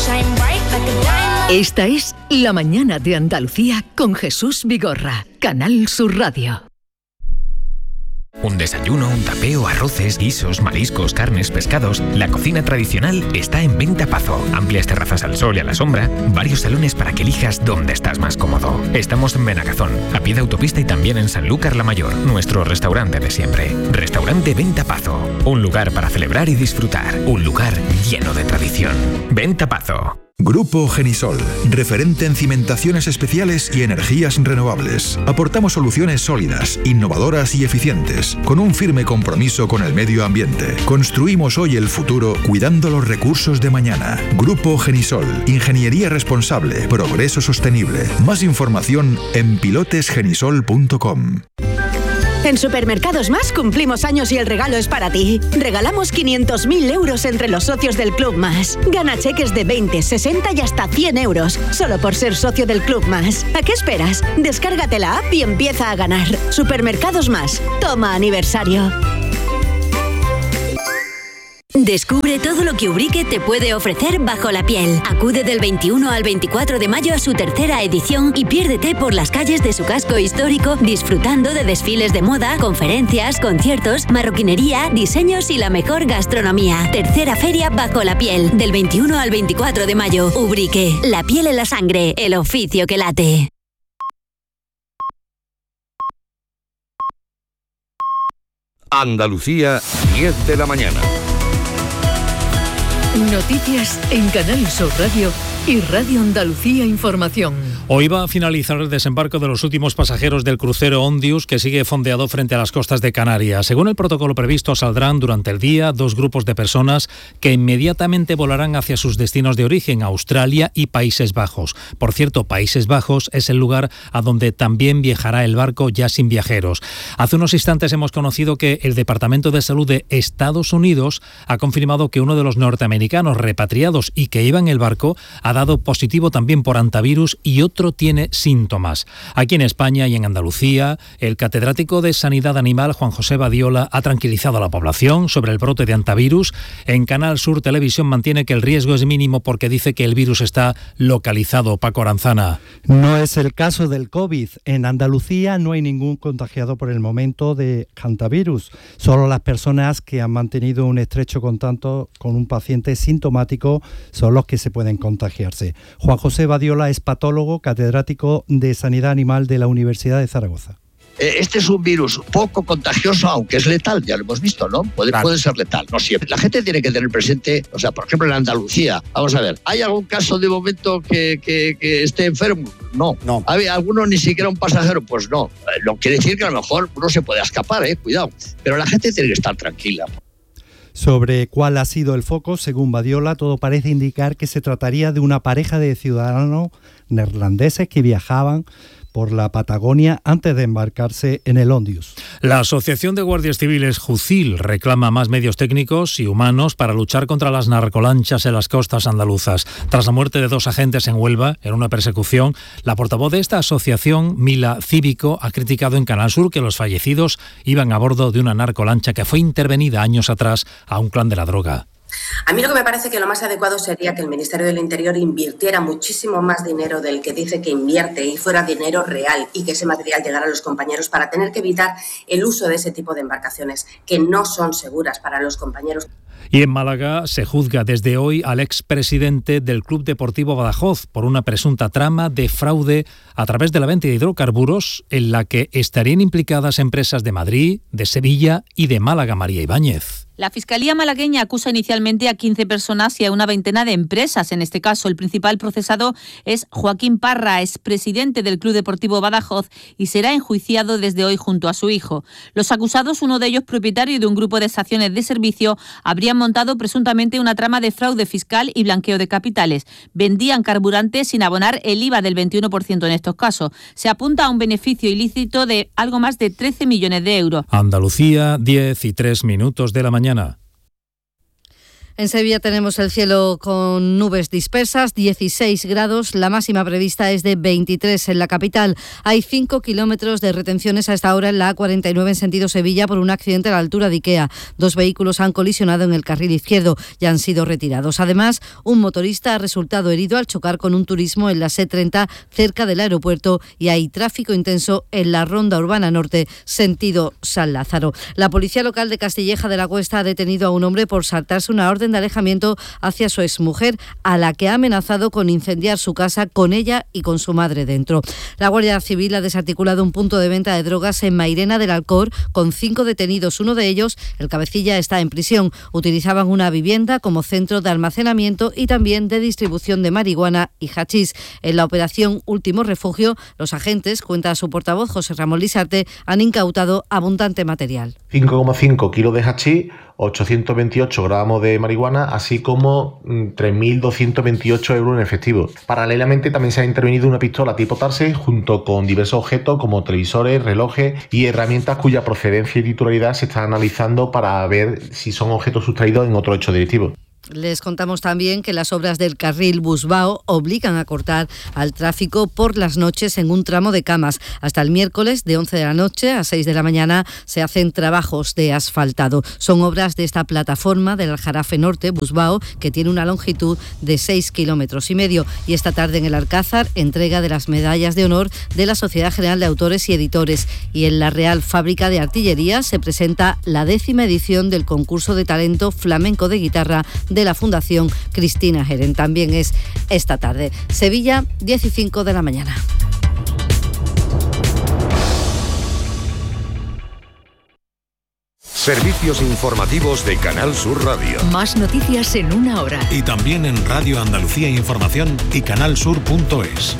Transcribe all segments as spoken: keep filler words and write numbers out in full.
Esta es La Mañana de Andalucía con Jesús Vigorra, Canal Sur Radio. Un desayuno, un tapeo, arroces, guisos, mariscos, carnes, pescados. La cocina tradicional está en Venta Pazo. Amplias terrazas al sol y a la sombra. Varios salones para que elijas dónde estás más cómodo. Estamos en Benagazón, a pie de autopista y también en Sanlúcar la Mayor, nuestro restaurante de siempre. Restaurante Venta Pazo. Un lugar para celebrar y disfrutar. Un lugar lleno de tradición. Venta Pazo. Grupo Genisol, referente en cimentaciones especiales y energías renovables. Aportamos soluciones sólidas, innovadoras y eficientes, con un firme compromiso con el medio ambiente. Construimos hoy el futuro cuidando los recursos de mañana. Grupo Genisol, ingeniería responsable, progreso sostenible. Más información en pilotes genisol punto com. En Supermercados Más cumplimos años y el regalo es para ti. Regalamos quinientos mil euros entre los socios del Club Más. Gana cheques de veinte, sesenta y hasta cien euros, solo por ser socio del Club Más. ¿A qué esperas? Descárgate la app y empieza a ganar. Supermercados Más. Toma aniversario. Descubre todo lo que Ubrique te puede ofrecer bajo la piel. Acude del veintiuno al veinticuatro de mayo a su tercera edición y piérdete por las calles de su casco histórico disfrutando de desfiles de moda, conferencias, conciertos, marroquinería, diseños y la mejor gastronomía. Tercera feria bajo la piel, del veintiuno al veinticuatro de mayo. Ubrique, la piel en la sangre, el oficio que late. Andalucía, diez de la mañana. Noticias en Canal Sur Radio y Radio Andalucía Información. Hoy va a finalizar el desembarco de los últimos pasajeros del crucero Ondius, que sigue fondeado frente a las costas de Canarias. Según el protocolo previsto, saldrán durante el día dos grupos de personas que inmediatamente volarán hacia sus destinos de origen, Australia y Países Bajos. Por cierto, Países Bajos es el lugar a donde también viajará el barco ya sin viajeros. Hace unos instantes hemos conocido que el Departamento de Salud de Estados Unidos ha confirmado que uno de los norteamericanos repatriados y que iba en el barco ha dado positivo también por antivirus y otro tiene síntomas. Aquí en España y en Andalucía, el catedrático de Sanidad Animal, Juan José Badiola, ha tranquilizado a la población sobre el brote de antivirus. En Canal Sur Televisión mantiene que el riesgo es mínimo porque dice que el virus está localizado. Paco Aranzana. No es el caso del COVID. En Andalucía no hay ningún contagiado por el momento de hantavirus. Solo las personas que han mantenido un estrecho contacto con un paciente sintomático son los que se pueden contagiarse. Juan José Badiola es patólogo, catedrático de Sanidad Animal de la Universidad de Zaragoza. Este es un virus poco contagioso, aunque es letal, ya lo hemos visto, ¿no? Puede, claro. puede ser letal, no siempre. La gente tiene que tener presente, o sea, por ejemplo, en Andalucía, vamos a ver, ¿hay algún caso de momento que, que, que esté enfermo? No. no. ¿Hay alguno ni siquiera un pasajero? Pues no. No quiere decir que a lo mejor uno se puede escapar, ¿eh? Cuidado. Pero la gente tiene que estar tranquila. Sobre cuál ha sido el foco, según Badiola, todo parece indicar que se trataría de una pareja de ciudadanos neerlandeses que viajaban por la Patagonia antes de embarcarse en el Ondius. La Asociación de Guardias Civiles Jucil reclama más medios técnicos y humanos para luchar contra las narcolanchas en las costas andaluzas. Tras la muerte de dos agentes en Huelva en una persecución, la portavoz de esta asociación, Mila Cívico, ha criticado en Canal Sur que los fallecidos iban a bordo de una narcolancha que fue intervenida años atrás a un clan de la droga. A mí lo que me parece que lo más adecuado sería que el Ministerio del Interior invirtiera muchísimo más dinero del que dice que invierte y fuera dinero real y que ese material llegara a los compañeros para tener que evitar el uso de ese tipo de embarcaciones que no son seguras para los compañeros. Y en Málaga se juzga desde hoy al expresidente del Club Deportivo Badajoz por una presunta trama de fraude a través de la venta de hidrocarburos en la que estarían implicadas empresas de Madrid, de Sevilla y de Málaga. María Ibáñez. La Fiscalía malagueña acusa inicialmente a quince personas y a una veintena de empresas. En este caso, el principal procesado es Joaquín Parra, expresidente del Club Deportivo Badajoz, y será enjuiciado desde hoy junto a su hijo. Los acusados, uno de ellos propietario de un grupo de estaciones de servicio, habrían montado presuntamente una trama de fraude fiscal y blanqueo de capitales. Vendían carburantes sin abonar el I V A del veintiuno por ciento en estos casos. Se apunta a un beneficio ilícito de algo más de trece millones de euros. Andalucía, diez y tres minutos de la mañana. En Sevilla tenemos el cielo con nubes dispersas, dieciséis grados, la máxima prevista es de veintitrés en la capital. Hay cinco kilómetros de retenciones a esta hora en la A cuarenta y nueve en sentido Sevilla por un accidente a la altura de Ikea. Dos vehículos han colisionado en el carril izquierdo y han sido retirados. Además, un motorista ha resultado herido al chocar con un turismo en la C treinta cerca del aeropuerto y hay tráfico intenso en la Ronda Urbana Norte, sentido San Lázaro. La policía local de Castilleja de la Cuesta ha detenido a un hombre por saltarse una orden de alejamiento hacia su exmujer, a la que ha amenazado con incendiar su casa con ella y con su madre dentro. La Guardia Civil ha desarticulado un punto de venta de drogas en Mairena del Alcor con cinco detenidos. Uno de ellos, el cabecilla, está en prisión. Utilizaban una vivienda como centro de almacenamiento y también de distribución de marihuana y hachís. En la operación Último Refugio, los agentes, cuenta su portavoz José Ramón Lisarte, han incautado abundante material. cinco coma cinco kilos de hachís, ochocientos veintiocho gramos de marihuana, así como tres mil doscientos veintiocho euros en efectivo. Paralelamente también se ha intervenido una pistola tipo Tarse junto con diversos objetos como televisores, relojes y herramientas cuya procedencia y titularidad se están analizando para ver si son objetos sustraídos en otro hecho delictivo. Les contamos también que las obras del carril Busbao obligan a cortar al tráfico por las noches en un tramo de Camas. Hasta el miércoles, de once de la noche a seis de la mañana, se hacen trabajos de asfaltado. Son obras de esta plataforma del Aljarafe Norte, Busbao, que tiene una longitud de seis kilómetros y medio. Y esta tarde en el Alcázar, entrega de las medallas de honor de la Sociedad General de Autores y Editores. Y en la Real Fábrica de Artillería se presenta la décima edición del concurso de talento flamenco de guitarra de la Fundación Cristina Geren. También es esta tarde. Sevilla, diez y cinco de la mañana. Servicios informativos de Canal Sur Radio. Más noticias en una hora. Y también en Radio Andalucía Información y canalsur punto es.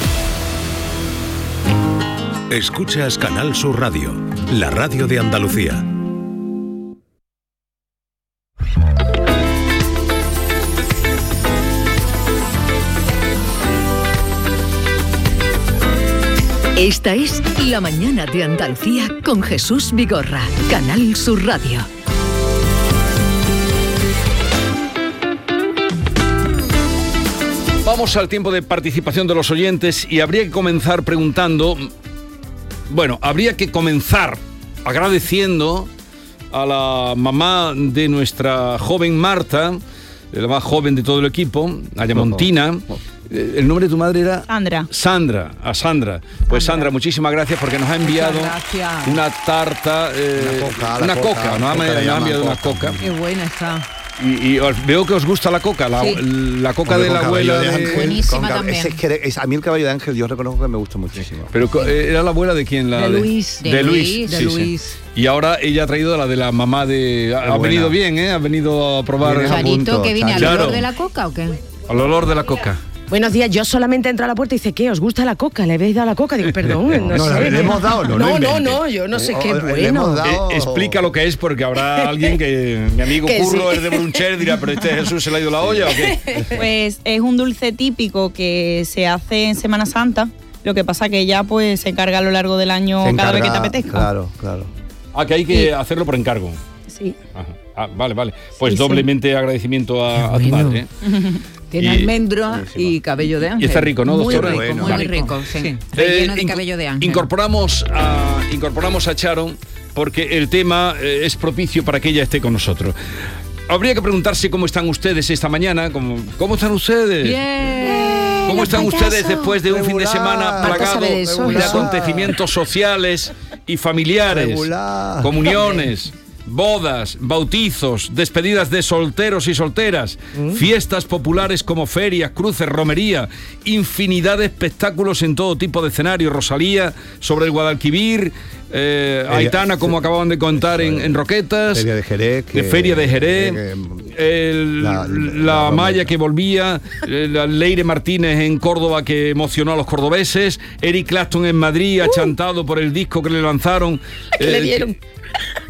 Escuchas Canal Sur Radio, la radio de Andalucía. Esta es La Mañana de Andalucía con Jesús Vigorra, Canal Sur Radio. Vamos al tiempo de participación de los oyentes y habría que comenzar preguntando, bueno, habría que comenzar agradeciendo a la mamá de nuestra joven Marta, la más joven de todo el equipo, a Yamontina. ¿El nombre de tu madre era? Sandra. Sandra, a Sandra. Pues Sandra, Sandra muchísimas gracias porque nos ha enviado una tarta, eh, una coca, una coca, coca nos, ha, nos ha enviado una coca. Qué buena está. Y, y os veo que os gusta la coca, la, sí. la coca Hombre, de la abuela de Ángel. Buenísima con, también. Ese es que, es, a mí el caballo de Ángel yo reconozco que me gusta muchísimo. Pero sí. ¿Era la abuela de quién? La de Luis. De, de Luis. Luis. De sí, Luis. Sí. Y ahora ella ha traído la de la mamá de... Ha, ha venido bien, ¿eh? Ha venido a probar... Charito, ¿que viene al claro. olor de la coca o qué? Al olor de la coca. Buenos días, yo solamente entro a la puerta y dice, ¿qué? ¿Os gusta la coca? ¿Le habéis dado la coca? Digo, perdón, no, no sé. ¿Le hemos dado? No, no, no, no, yo no sé qué bueno. Dado... Eh, explica lo que es, porque habrá alguien que, mi amigo Curro, sí. El de Bruncher, dirá, ¿pero este Jesús se le ha ido la olla o qué? Pues es un dulce típico que se hace en Semana Santa, lo que pasa que ya pues se encarga a lo largo del año encarga, cada vez que te apetezca. Claro, claro. Ah, que hay que sí. hacerlo por encargo. Sí. Ajá. Ah, vale, vale. Pues sí, doblemente sí. agradecimiento a, a tu madre. ¿eh? Tiene y, almendra y cabello de ángel. Y está rico, ¿no, doctora? Muy rico, bueno. muy rico, sí. sí. Relleno eh, de cabello de ángel. Incorporamos a, incorporamos a Charo porque el tema eh, es propicio para que ella esté con nosotros. Habría que preguntarse cómo están ustedes esta mañana. ¿Cómo, cómo están ustedes? Bien. ¿Cómo están ustedes después de un Regular. fin de semana plagado de, eso, de acontecimientos sociales y familiares? Regular. Comuniones. Bodas, bautizos, despedidas de solteros y solteras, ¿Mm? fiestas populares como ferias, cruces, romería, infinidad de espectáculos en todo tipo de escenarios, Rosalía sobre el Guadalquivir, eh, Feria, Aitana, como acababan de contar en, en Roquetas, Feria de Jerez, que, Feria de Jerez, que, el, la, la, la Maya que volvía, la Leire Martínez en Córdoba que emocionó a los cordobeses, Eric Clapton en Madrid, uh. achantado por el disco que le lanzaron. ¿Qué eh, le dieron?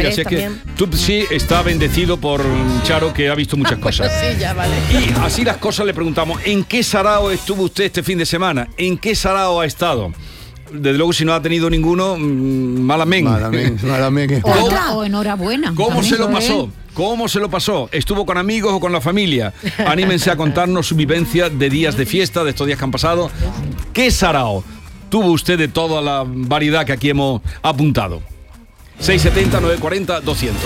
digas, es que tú sí está bendecido por Charo, que ha visto muchas cosas. Sí, ya, vale. Y así las cosas le preguntamos, ¿en qué sarao estuvo usted este fin de semana? ¿En qué sarao ha estado? desde luego, si no ha tenido ninguno, malamén. Malamén, malamén. O, o enhorabuena. ¿Cómo se lo También. pasó? ¿Cómo se lo pasó? ¿Estuvo con amigos o con la familia? Anímense a contarnos su vivencia de días de fiesta, de estos días que han pasado. ¿Qué sarao tuvo usted de toda la variedad que aquí hemos apuntado? seis setenta, nueve cuarenta, doscientos.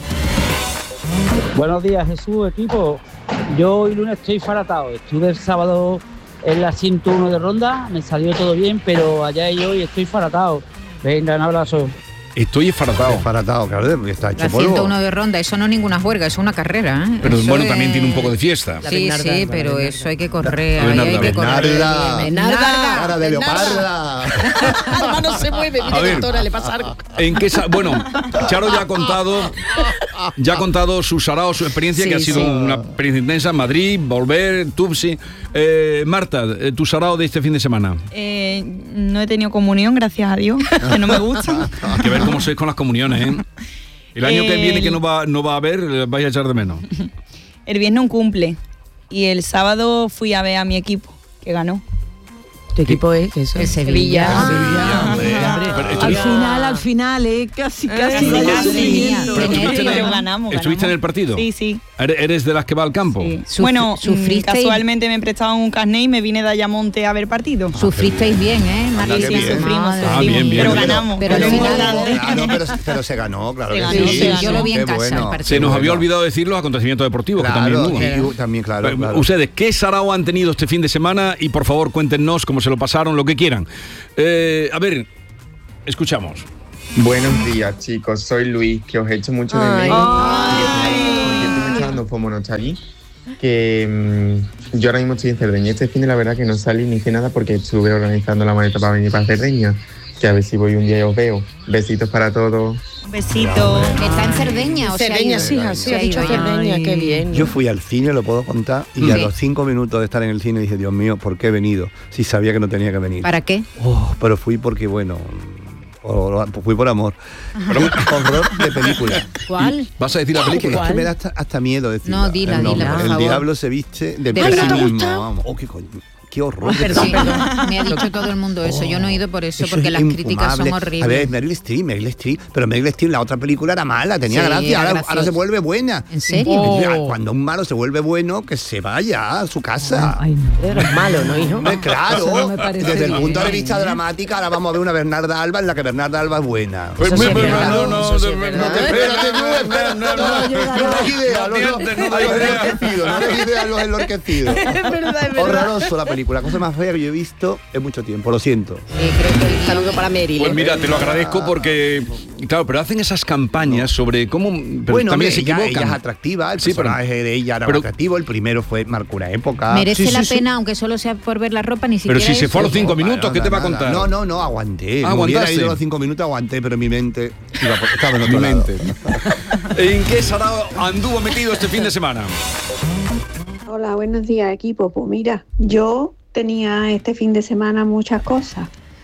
Buenos días, Jesús, equipo. Yo hoy lunes estoy faratado. Estuve el sábado en la ciento uno de Ronda, me salió todo bien, pero allá y hoy estoy faratado. Venga, un abrazo. Estoy esfaratado. Esfaratado, claro, porque está hecho La polvo. ciento uno de Ronda, eso no es ninguna juerga, es una carrera. ¿eh? Pero Eso bueno, es- también tiene un poco de fiesta. Sí, sí, pero eso hay que correr. La ahí hay Bernarda, que correr. Bernarda. Bernarda. Cara de leoparda. Además no se mueve, A mira, ver. doctora, le pasa algo. ¿En qué sa- bueno, Charo ya ha contado, ya ha contado su sarao, su experiencia, Sí, que ha sido sí. una experiencia intensa. Madrid, volver, Tupsi. Eh, Marta, eh, tu sarao de este fin de semana. Eh, no he tenido comunión, gracias a Dios, que no me gusta. Hay que ver cómo sois con las comuniones, ¿eh? El año que El- viene que no va, no va a haber, eh, vais a echar de menos. El viernes un cumple y el sábado fui a ver a mi equipo, que ganó. ¿Tu equipo es eso? El Sevilla. Ah, Al final, al final, eh, casi, casi. Eh, vaya casi. sufrimiento. Pero estuviste en el- Pero ganamos, ¿Estuviste en ganamos. el partido? Sí, sí. ¿Eres eres de las que va al campo? Sí. Bueno, mm, sufristeis- casualmente me prestaban un carnet y me vine de Ayamonte a ver partido. Sufristeis bien, ¿eh? Anda, Marisa? qué bien. Sufrimos, Madre Ah, sufrimos, bien, bien, pero bien. ganamos. Pero Lo al final- importante. Claro, pero, pero se ganó, claro Se que ganó, sí. se ganó. Yo lo vi en Qué casa, bueno. el partido. Se nos había bueno. olvidado decir los acontecimientos deportivos, que Claro, también hubo. y también, claro, Pero, claro. Ustedes, ¿qué sarao han tenido este fin de semana? Y por favor, cuéntenos cómo se lo pasaron, lo que quieran. Eh, a ver, escuchamos. Buenos días, chicos. Soy Luis, que os echo mucho de Ay. menos. Y estoy echando como noche allí. Que mm, yo ahora mismo estoy en Cerdeña. Este fin de la verdad que no salí ni hice nada porque estuve organizando la maleta para venir para Cerdeña. Que a ver si voy un día y os veo. Besitos para todos. Un besito. Está en Cerdeña, o sea. Cerdeña, sí, así ha dicho Cerdeña, qué bien. Yo fui al cine, lo puedo contar, y Sí. a los cinco minutos de estar en el cine dije, Dios mío, ¿por qué he venido? Si sabía que no tenía que venir. ¿Para qué? Oh, pero fui porque, bueno, o- o- fui por amor. Pero horror de película. ¿Cuál? ¿Vas a decir la película? Es que me da hasta, hasta miedo decirla. No, dila, El nombre. dila, por El favor. diablo se viste de ¿De verdad? pesimismo. Vamos. Oh, qué coño. Qué horror. de Perdón, película. perdón. Me ha dicho todo el mundo eso. Yo no he ido por eso, Eso porque es las críticas son infumable. horribles. A ver, Meryl Streep, Meryl Streep, pero Meryl Streep, la otra película era mala, tenía Sí, gracia, era ahora, graciosa. ahora se vuelve buena. ¿En serio? Oh. Cuando un malo se vuelve bueno, que se vaya a su casa. Ay, no. Eres malo, ¿no, hijo? Hombre, claro, Eso no me parece desde el bien, punto de ¿eh? vista dramática, ahora vamos a ver una Bernarda Alba en la que Bernarda Alba es buena. Pues, Eso sí pues, es pues, verdad, no, no, eso sí de- es no verdad. te- Espérate tú, espérate, no, no, no, no des idea, No los- tientes, no a los des idea. enloquecidos, no des idea a los enloquecidos. Es verdad, es verdad. Horroroso la película, cosa más fea que yo he visto en mucho tiempo, lo siento. Sí, creo que el Saludo para Meryl. Pues ¿eh? mira, te lo agradezco porque, claro, pero hacen esas campañas sobre cómo, pero Bueno, también hombre, se ella, equivocan. ella es atractiva, el Sí, pero- personaje de ella era pero- atractivo, el primero fue marcó una época. merece Sí, la sí, sí. pena, aunque solo sea por ver la ropa, ni siquiera Pero si se eso. fue a los cinco minutos, Nada, ¿qué te va a nada. contar? No, no, no, aguanté. Ah, Me hubiera aguantaste. ido a los cinco minutos, aguanté, pero mi mente iba por- estaba en otro Mi lado. mente. ¿En qué sarao anduvo metido este fin de semana? Hola, buenos días, equipo. Pues mira, yo tenía este fin de semana muchas cosas,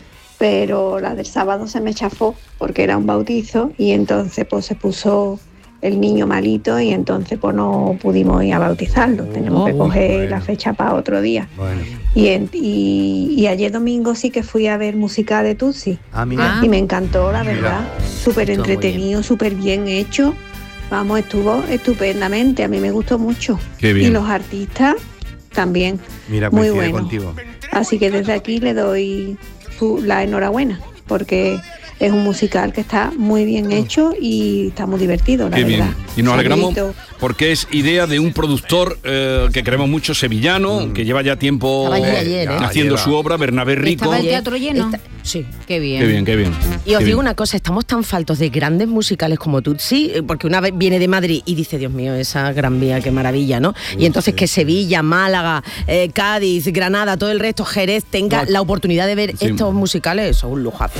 pero la del sábado se me chafó porque era un bautizo y entonces pues se puso el niño malito y entonces pues no pudimos ir a bautizarlo. Tenemos que Oh, coger bueno. la fecha para otro día. Bueno. Y, en- y, y ayer domingo sí que fui a ver música de Tutsi. Ah, mira. Y me encantó, la Mira. verdad. Súper Estuvo muy entretenido, súper bien hecho. Vamos, estuvo estupendamente. A mí me gustó mucho. Qué bien. Y los artistas también. Mira, Muy coincide bueno. contigo. Así que desde aquí le doy su- la enhorabuena, porque es un musical que está muy bien hecho y está muy divertido, la Qué verdad. bien. Y nos alegramos Saludito. porque es idea de un productor eh, que queremos mucho, sevillano, que lleva ya tiempo Estaba allí ayer, ¿eh? haciendo Ya su lleva. obra, Bernabé Rico. ¿Estaba el teatro lleno? Esta- sí. Qué bien. Qué bien, qué bien. Y os Qué digo bien. una cosa, estamos tan faltos de grandes musicales como Tutsi, eh, porque una vez viene de Madrid y dice, Dios mío, esa Gran Vía, qué maravilla, ¿no? Y entonces que Sevilla, Málaga, eh, Cádiz, Granada, todo el resto, Jerez, tenga No, la oportunidad de ver sí. estos musicales, eso es un lujazo.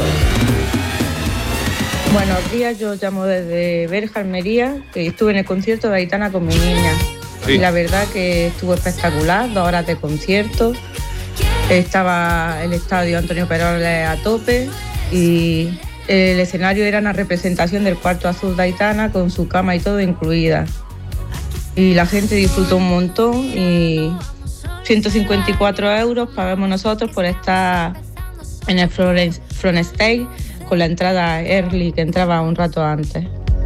Buenos días, yo os llamo desde Berja, Almería, que estuve en el concierto de Aitana con mi niña. Sí. Y la verdad que estuvo espectacular, dos horas de concierto. Estaba el estadio Antonio Peroles a tope y el escenario era una representación del cuarto azul de Aitana con su cama y todo incluida. Y la gente disfrutó un montón y ciento cincuenta y cuatro euros pagamos nosotros por estar en el Florence, Front Stage con la entrada early que entraba un rato antes.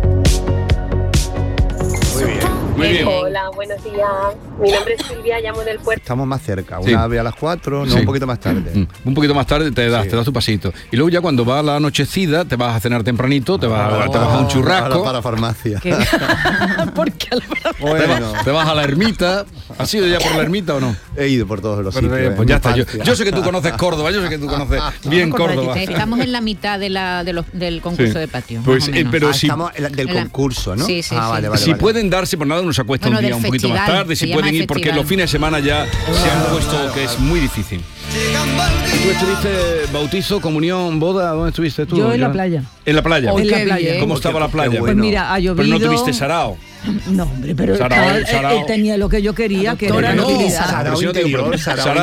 Muy bien. Muy bien. Hola, buenos días. Mi nombre es Silvia, llamo del puerto. Estamos más cerca, Sí. una vez a las cuatro, no Sí. un poquito más tarde. Mm, Un poquito más tarde te das, te das tu pasito. Y luego ya cuando va la anochecida, te vas a cenar tempranito, te vas, a- te vas a un churrasco. Para farmacia. Porque Te, vas, te vas a la ermita. ¿Has ido ya por la ermita o no? He ido por todos los Pero, sitios. eh, en pues mi ya está. Yo, infancia. yo sé que tú conoces Córdoba, yo sé que tú conoces bien Córdoba. Estamos en la mitad de la, de los, del concurso Sí. de patio. Pues, más o eh, menos. pero Ah, si- estamos en la- del En la- concurso, ¿no? Sí, sí, ah, sí. vale, vale, si vale. pueden darse, por nada uno se acuesta Bueno, un día del un poquito más festival, tarde, se si llama pueden ir, porque festival. los fines de semana ya se han puesto que es muy difícil. ¿Tú estuviste bautizo, comunión, boda? ¿Dónde estuviste tú? Yo en la Joan? playa. ¿En la playa? En la playa. ¿Cómo estaba la playa? Pues mira, ha llovido. Pero no tuviste sarao. No, hombre, pero Sarao, estaba- sarao. él tenía lo que yo quería, que Doctora, era no, tranquilidad. sarao interior, sarao